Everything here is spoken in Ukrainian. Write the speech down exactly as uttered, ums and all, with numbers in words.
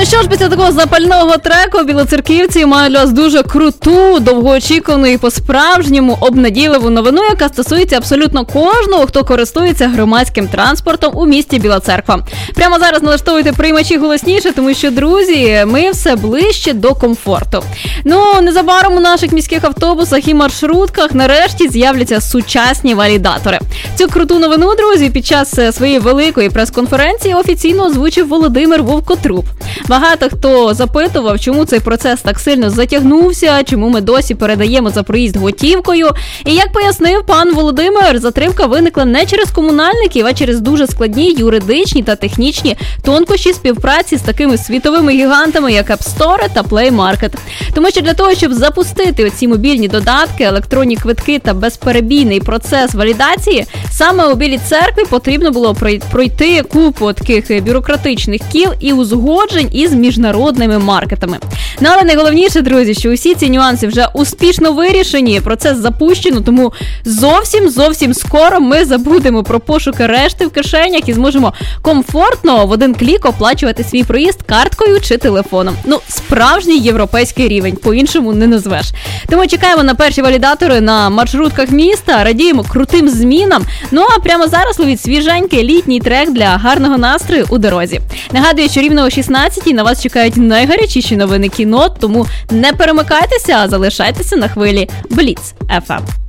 Ну що ж, після такого запального треку білоцерківці мають для вас дуже круту, довгоочікувану і по-справжньому обнадійливу новину, яка стосується абсолютно кожного, хто користується громадським транспортом у місті Біла Церква. Прямо зараз налаштовуйте приймачі голосніше, тому що, друзі, ми все ближче до комфорту. Ну, незабаром у наших міських автобусах і маршрутках нарешті з'являться сучасні валідатори. Цю круту новину, друзі, під час своєї великої прес-конференції офіційно озвучив Володимир Вовкотруб. Багато хто запитував, чому цей процес так сильно затягнувся, чому ми досі передаємо за проїзд готівкою. І як пояснив пан Володимир, затримка виникла не через комунальників, а через дуже складні юридичні та технічні тонкощі співпраці з такими світовими гігантами, як App Store та Play Market. Тому що для того, щоб запустити оці мобільні додатки, електронні квитки та безперебійний процес валідації, саме у Білій Церкві потрібно було пройти купу таких бюрократичних кіл і узгоджень із міжнародними маркетами. Ну, але найголовніше, друзі, що усі ці нюанси вже успішно вирішені, процес запущено, тому зовсім-зовсім скоро ми забудемо про пошуки решти в кишенях і зможемо комфортно в один клік оплачувати свій проїзд карткою чи телефоном. Ну, справжній європейський рівень, по-іншому не назвеш. Тому чекаємо на перші валідатори на маршрутках міста, радіємо крутим змінам. Ну, а прямо зараз ловіть свіженький літній трек для гарного настрою у дорозі. Нагадую, що рівно о шістнадцятій на вас чекають найгарячіші новини кіно, тому не перемикайтеся, а залишайтеся на хвилі Бліц еф ем.